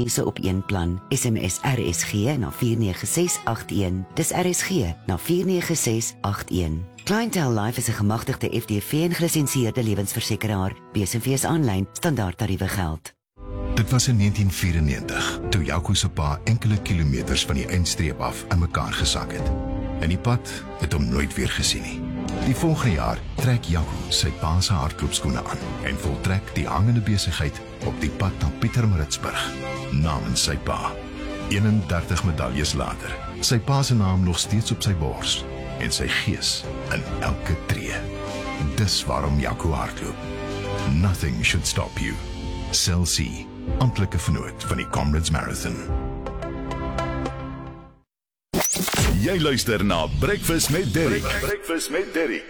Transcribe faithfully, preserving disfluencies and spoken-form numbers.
mense op een plan. S M S R S G na vier nege ses agt een. Dis R S G na vier nege ses agt een. Clientele Life is 'n gemagtigde F D V en gelisensiëerde lewensversekeraar. B S V is aanlyn, standaard tariewe geld. Dit was in negentien vyrennegentig, toe Jaco se pa enkele kilometers van die eindstreep af in mekaar gesak het. En die pad het hom nooit weer gesien nie. Die volgende jaar trek Jaco sy pa se hardloopskoene aan en voltrek die hangende besigheid op die pad na Pietermaritzburg, namens sy pa. eenendertig medaljes later, sy pa se naam nog steeds op sy bors en sy gees in elke tree. Dis waarom Jaco hardloop. Nothing should stop you. Cell C, amptelike vennoot van die Comrades Marathon. Jy luister na Breakfast met Derrick. Breakfast met Derrick.